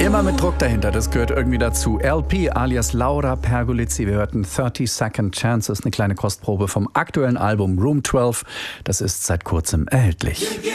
Immer mit Druck dahinter, das gehört irgendwie dazu. LP alias Laura Pergolizzi. Wir hörten 30 Second Chances, eine kleine Kostprobe vom aktuellen Album Room 12. Das ist seit kurzem erhältlich.